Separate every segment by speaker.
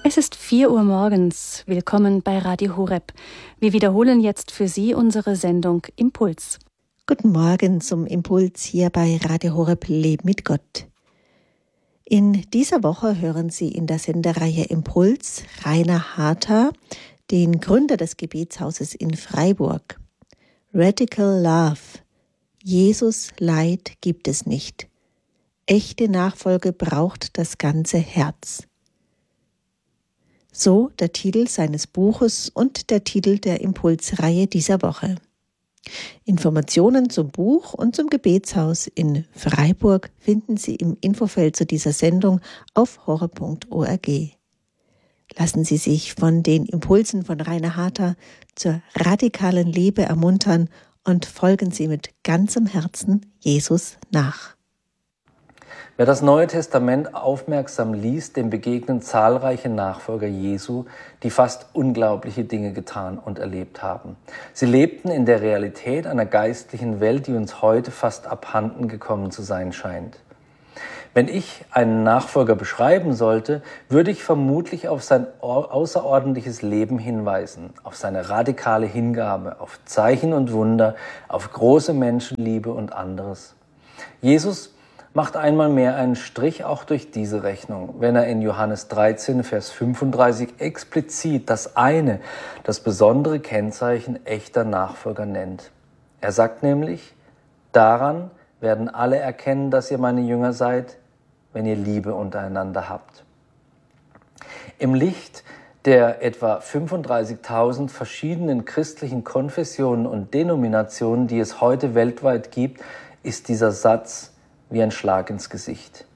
Speaker 1: Es ist 4 Uhr morgens. Willkommen bei Radio Horeb. Wir wiederholen jetzt für Sie unsere Sendung Impuls.
Speaker 2: Guten Morgen zum Impuls hier bei Radio Horeb Leben mit Gott. In dieser Woche hören Sie in der Sendereihe Impuls Rainer Harter, den Gründer des Gebetshauses in Freiburg. Radical Love. Jesus Leid gibt es nicht. Echte Nachfolge braucht das ganze Herz. So der Titel seines Buches und der Titel der Impulsreihe dieser Woche. Informationen zum Buch und zum Gebetshaus in Freiburg finden Sie im Infofeld zu dieser Sendung auf horeb.org. Lassen Sie sich von den Impulsen von Rainer Harter zur radikalen Liebe ermuntern und folgen Sie mit ganzem Herzen Jesus nach.
Speaker 3: Wer das Neue Testament aufmerksam liest, dem begegnen zahlreiche Nachfolger Jesu, die fast unglaubliche Dinge getan und erlebt haben. Sie lebten in der Realität einer geistlichen Welt, die uns heute fast abhanden gekommen zu sein scheint. Wenn ich einen Nachfolger beschreiben sollte, würde ich vermutlich auf sein außerordentliches Leben hinweisen, auf seine radikale Hingabe, auf Zeichen und Wunder, auf große Menschenliebe und anderes. Jesus macht einmal mehr einen Strich auch durch diese Rechnung, wenn er in Johannes 13, Vers 35 explizit das besondere Kennzeichen echter Nachfolger nennt. Er sagt nämlich, daran werden alle erkennen, dass ihr meine Jünger seid, wenn ihr Liebe untereinander habt. Im Licht der etwa 35.000 verschiedenen christlichen Konfessionen und Denominationen, die es heute weltweit gibt, ist dieser Satz wie ein Schlag ins Gesicht.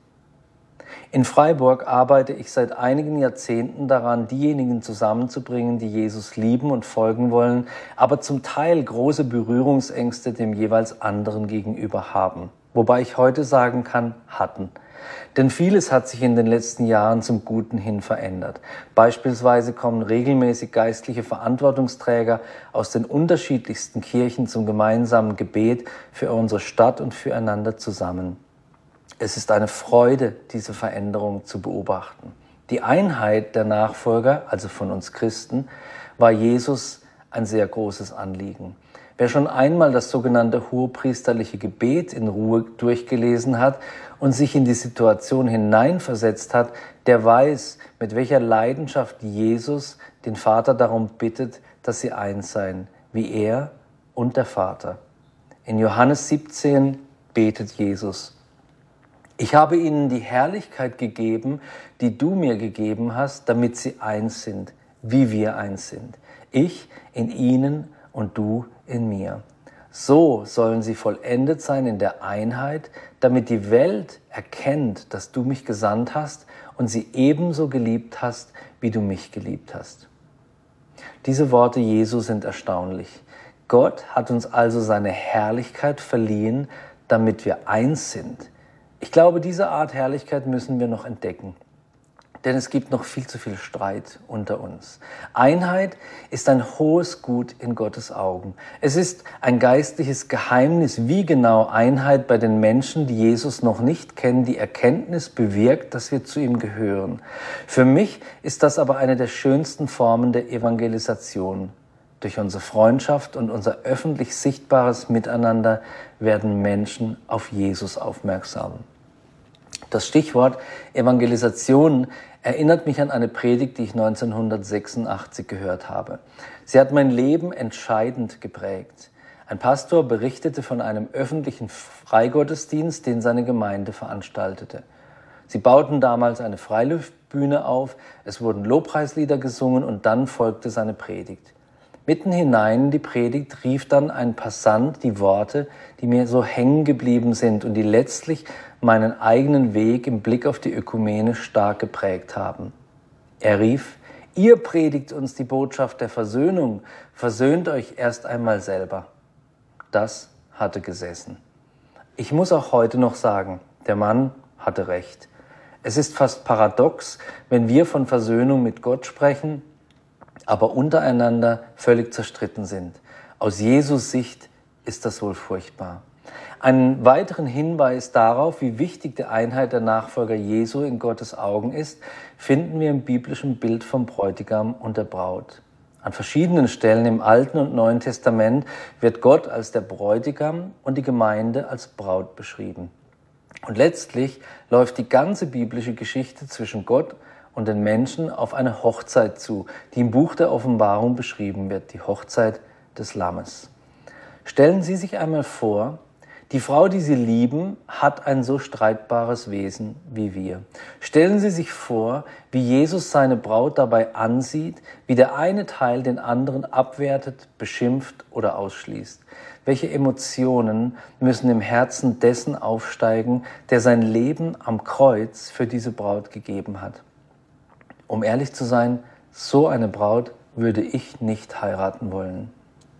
Speaker 3: In Freiburg arbeite ich seit einigen Jahrzehnten daran, diejenigen zusammenzubringen, die Jesus lieben und folgen wollen, aber zum Teil große Berührungsängste dem jeweils anderen gegenüber haben. Wobei ich heute sagen kann, hatten. Denn vieles hat sich in den letzten Jahren zum Guten hin verändert. Beispielsweise kommen regelmäßig geistliche Verantwortungsträger aus den unterschiedlichsten Kirchen zum gemeinsamen Gebet für unsere Stadt und füreinander zusammen. Es ist eine Freude, diese Veränderung zu beobachten. Die Einheit der Nachfolger, also von uns Christen, war Jesus ein sehr großes Anliegen. Wer schon einmal das sogenannte hohepriesterliche Gebet in Ruhe durchgelesen hat und sich in die Situation hineinversetzt hat, der weiß, mit welcher Leidenschaft Jesus den Vater darum bittet, dass sie eins seien, wie er und der Vater. In Johannes 17 betet Jesus: Ich habe ihnen die Herrlichkeit gegeben, die du mir gegeben hast, damit sie eins sind, wie wir eins sind. Ich in ihnen und du in mir. So sollen sie vollendet sein in der Einheit, damit die Welt erkennt, dass du mich gesandt hast und sie ebenso geliebt hast, wie du mich geliebt hast. Diese Worte Jesu sind erstaunlich. Gott hat uns also seine Herrlichkeit verliehen, damit wir eins sind. Ich glaube, diese Art Herrlichkeit müssen wir noch entdecken. Denn es gibt noch viel zu viel Streit unter uns. Einheit ist ein hohes Gut in Gottes Augen. Es ist ein geistliches Geheimnis, wie genau Einheit bei den Menschen, die Jesus noch nicht kennen, die Erkenntnis bewirkt, dass wir zu ihm gehören. Für mich ist das aber eine der schönsten Formen der Evangelisation. Durch unsere Freundschaft und unser öffentlich sichtbares Miteinander werden Menschen auf Jesus aufmerksam. Das Stichwort Evangelisation erinnert mich an eine Predigt, die ich 1986 gehört habe. Sie hat mein Leben entscheidend geprägt. Ein Pastor berichtete von einem öffentlichen Freigottesdienst, den seine Gemeinde veranstaltete. Sie bauten damals eine Freiluftbühne auf, es wurden Lobpreislieder gesungen und dann folgte seine Predigt. Mitten hinein in die Predigt rief dann ein Passant die Worte, die mir so hängen geblieben sind und die letztlich meinen eigenen Weg im Blick auf die Ökumene stark geprägt haben. Er rief: Ihr predigt uns die Botschaft der Versöhnung, versöhnt euch erst einmal selber. Das hatte gesessen. Ich muss auch heute noch sagen, der Mann hatte recht. Es ist fast paradox, wenn wir von Versöhnung mit Gott sprechen, aber untereinander völlig zerstritten sind. Aus Jesus Sicht ist das wohl furchtbar. Einen weiteren Hinweis darauf, wie wichtig die Einheit der Nachfolger Jesu in Gottes Augen ist, finden wir im biblischen Bild vom Bräutigam und der Braut. An verschiedenen Stellen im Alten und Neuen Testament wird Gott als der Bräutigam und die Gemeinde als Braut beschrieben. Und letztlich läuft die ganze biblische Geschichte zwischen Gott und den Menschen auf eine Hochzeit zu, die im Buch der Offenbarung beschrieben wird, die Hochzeit des Lammes. Stellen Sie sich einmal vor, die Frau, die Sie lieben, hat ein so streitbares Wesen wie wir. Stellen Sie sich vor, wie Jesus seine Braut dabei ansieht, wie der eine Teil den anderen abwertet, beschimpft oder ausschließt. Welche Emotionen müssen im Herzen dessen aufsteigen, der sein Leben am Kreuz für diese Braut gegeben hat? Um ehrlich zu sein, so eine Braut würde ich nicht heiraten wollen.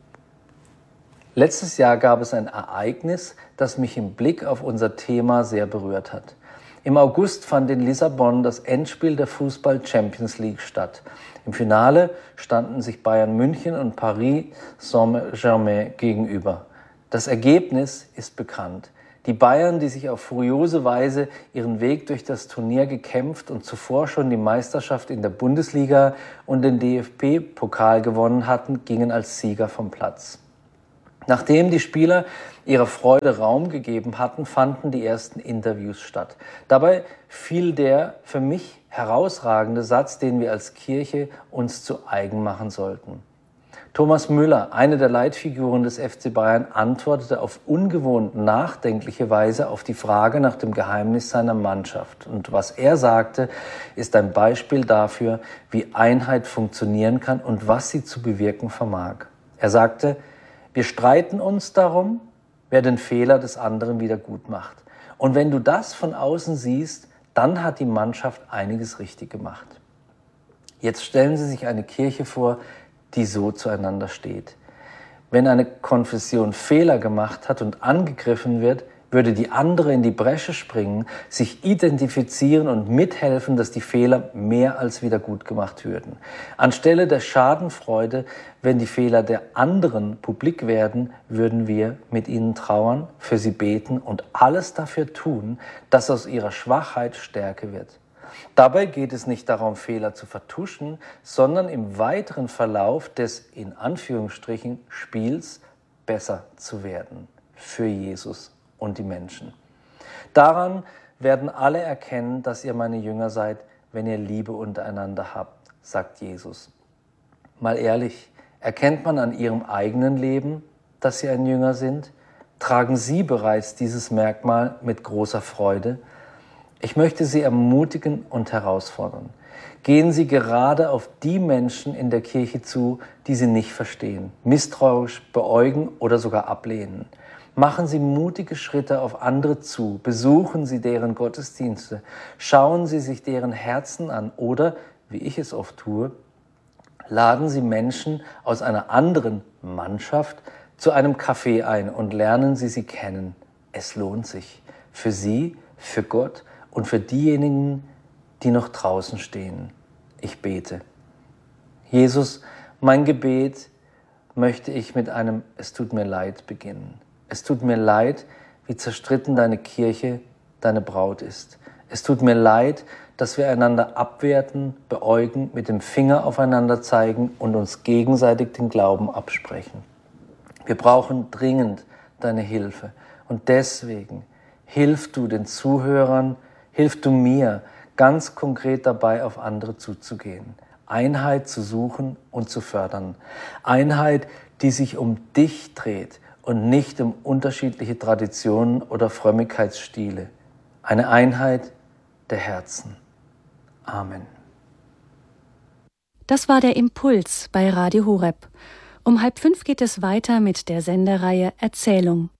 Speaker 3: Letztes Jahr gab es ein Ereignis, das mich im Blick auf unser Thema sehr berührt hat. Im August fand in Lissabon das Endspiel der Fußball-Champions League statt. Im Finale standen sich Bayern München und Paris Saint-Germain gegenüber. Das Ergebnis ist bekannt. Die Bayern, die sich auf furiose Weise ihren Weg durch das Turnier gekämpft und zuvor schon die Meisterschaft in der Bundesliga und den DFB-Pokal gewonnen hatten, gingen als Sieger vom Platz. Nachdem die Spieler ihrer Freude Raum gegeben hatten, fanden die ersten Interviews statt. Dabei fiel der für mich herausragende Satz, den wir als Kirche uns zu eigen machen sollten. Thomas Müller, eine der Leitfiguren des FC Bayern, antwortete auf ungewohnt nachdenkliche Weise auf die Frage nach dem Geheimnis seiner Mannschaft. Und was er sagte, ist ein Beispiel dafür, wie Einheit funktionieren kann und was sie zu bewirken vermag. Er sagte: Wir streiten uns darum, wer den Fehler des anderen wieder gut macht. Und wenn du das von außen siehst, dann hat die Mannschaft einiges richtig gemacht. Jetzt stellen Sie sich eine Kirche vor, die so zueinander steht. Wenn eine Konfession Fehler gemacht hat und angegriffen wird, würde die andere in die Bresche springen, sich identifizieren und mithelfen, dass die Fehler mehr als wieder gut gemacht würden. Anstelle der Schadenfreude, wenn die Fehler der anderen publik werden, würden wir mit ihnen trauern, für sie beten und alles dafür tun, dass aus ihrer Schwachheit Stärke wird. Dabei geht es nicht darum, Fehler zu vertuschen, sondern im weiteren Verlauf des, in Anführungsstrichen, Spiels besser zu werden für Jesus und die Menschen. Daran werden alle erkennen, dass ihr meine Jünger seid, wenn ihr Liebe untereinander habt, sagt Jesus. Mal ehrlich, erkennt man an ihrem eigenen Leben, dass sie ein Jünger sind? Tragen sie bereits dieses Merkmal mit großer Freude? Ich möchte Sie ermutigen und herausfordern. Gehen Sie gerade auf die Menschen in der Kirche zu, die Sie nicht verstehen, misstrauisch beäugen oder sogar ablehnen. Machen Sie mutige Schritte auf andere zu, besuchen Sie deren Gottesdienste, schauen Sie sich deren Herzen an oder, wie ich es oft tue, laden Sie Menschen aus einer anderen Mannschaft zu einem Café ein und lernen Sie sie kennen. Es lohnt sich. Für Sie, für Gott und für diejenigen, die noch draußen stehen. Ich bete. Jesus, mein Gebet möchte ich mit einem Es tut mir leid beginnen. Es tut mir leid, wie zerstritten deine Kirche, deine Braut ist. Es tut mir leid, dass wir einander abwerten, beäugen, mit dem Finger aufeinander zeigen und uns gegenseitig den Glauben absprechen. Wir brauchen dringend deine Hilfe. Und deswegen hilf du den Zuhörern, hilf du mir, ganz konkret dabei auf andere zuzugehen. Einheit zu suchen und zu fördern. Einheit, die sich um dich dreht und nicht um unterschiedliche Traditionen oder Frömmigkeitsstile. Eine Einheit der Herzen. Amen.
Speaker 1: Das war der Impuls bei Radio Horeb. Um 4:30 geht es weiter mit der Sendereihe Erzählung.